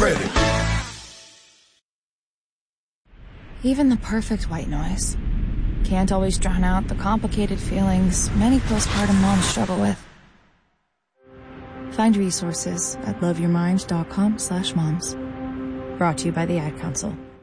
credit. Even the perfect white noise can't always drown out the complicated feelings many postpartum moms struggle with. Find resources at loveyourmind.com/moms. Brought to you by the Ad Council.